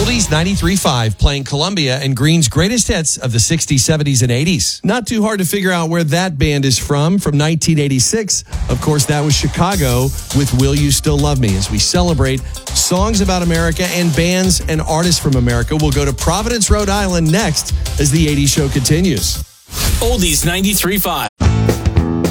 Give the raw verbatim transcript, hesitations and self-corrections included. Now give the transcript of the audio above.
Oldies ninety-three point five, playing Columbia and Green's greatest hits of the sixties, seventies, and eighties. Not too hard to figure out where that band is from. From nineteen eighty-six, of course, that was Chicago with Will You Still Love Me? As we celebrate songs about America and bands and artists from America, we'll go to Providence, Rhode Island next as the eighties show continues. Oldies ninety-three point five.